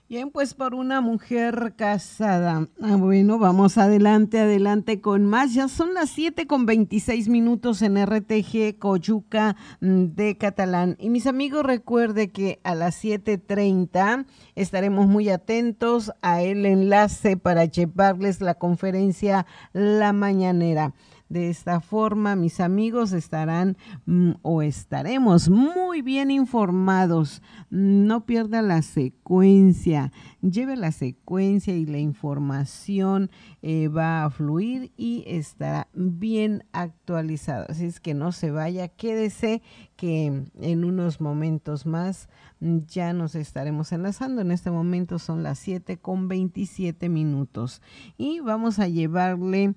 Bien, pues por una mujer casada. Bueno, vamos adelante con más. Ya son las 7:26 en RTG Coyuca de Catalán. Y mis amigos, recuerde que a las 7:30 estaremos muy atentos a el enlace para llevarles la conferencia La Mañanera. De esta forma, mis amigos estarán o estaremos muy bien informados. No pierda la secuencia, lleve la secuencia y la información va a fluir y estará bien actualizado. Así es que no se vaya, quédese que en unos momentos más ya nos estaremos enlazando. En este momento son las 7:27 y vamos a llevarle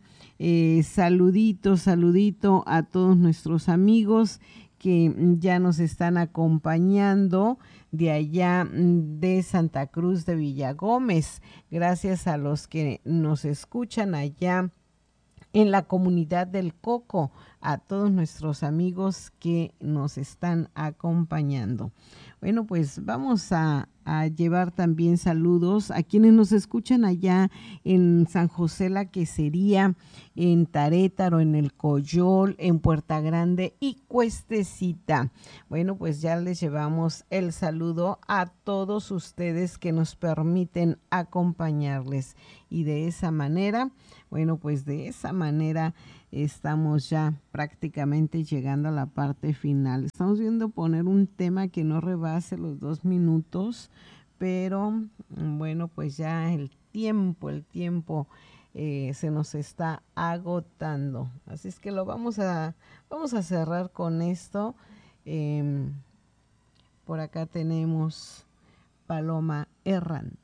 saludito a todos nuestros amigos que ya nos están acompañando de allá de Santa Cruz de Villagómez. Gracias a los que nos escuchan allá en la comunidad del Coco, a todos nuestros amigos que nos están acompañando. Bueno, pues vamos a llevar también saludos a quienes nos escuchan allá en San José La Quesería, en Tarétaro, en El Coyol, en Puerta Grande y Cuestecita. Bueno, pues ya les llevamos el saludo a todos ustedes que nos permiten acompañarles. Y de esa manera, bueno, pues de esa manera estamos ya prácticamente llegando a la parte final. Estamos viendo poner un tema que no rebase los 2 minutos, pero bueno, pues ya el tiempo se nos está agotando. Así es que vamos a cerrar con esto. Por acá tenemos Paloma Errante.